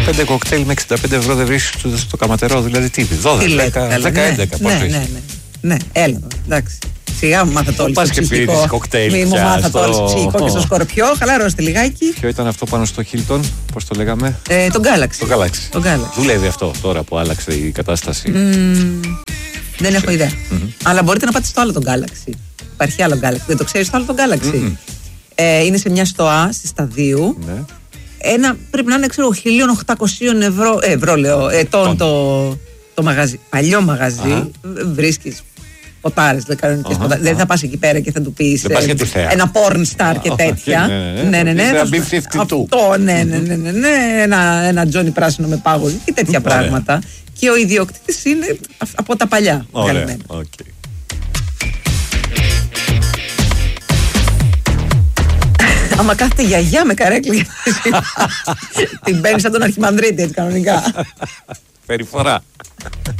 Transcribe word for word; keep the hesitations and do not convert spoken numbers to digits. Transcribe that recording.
πέντε κοκτέιλ με εξήντα πέντε ευρώ δεν βρίσκεις στο Καματερό, δηλαδή τι, δώδεκα, δέκα, έντεκα. Ναι, ναι, ναι, ναι, έλα, εντάξει. Σιγά μου μάθατε όλοι. Πας και πήρες κοκτέιλ. Μη μου μάθατε όλοι στο ψυχικό και στο σκορπιό. Χαλαρώστε λιγάκι. Ποιο ήταν αυτό πάνω στο Hilton, πώς το λέγαμε? Ε, τον Galaxy. Το Galaxy. Το Galaxy. Δουλεύει αυτό τώρα που άλλαξε η κατάσταση? Mm, δεν έχω ιδέα. Mm-hmm. Αλλά μπορείτε να πάτε στο άλλο τον Galaxy. Υπάρχει άλλο Galaxy. Δεν το ξέρεις το άλλο τον Galaxy? Mm-hmm. Ε, είναι σε μια στοά στη Σταδίου. Ναι. Ένα πρέπει να είναι, ξέρω, χίλια οκτακόσια ευρώ. Ε, ευρώ λέω. Ετών το, το μαγαζί. Παλιό μαγαζί. Βρίσκεις ποτάρες, κανονικές ποτάρες. Δεν θα πας εκεί πέρα και θα του πεις ε, ένα porn star και τέτοια. Ναι, ναι, ναι. Αυτό, ναι, ναι, ναι, ναι, ναι. Ένα, ένα Τζόνι πράσινο με πάγο και τέτοια πράγματα. Και ο ιδιοκτήτης είναι από τα παλιά. Ωραία, okay. Άμα κάθεται γιαγιά με καρέκλα, την παίρνει σαν τον Αρχιμανδρίτη, έτσι κανονικά. Περιφορά.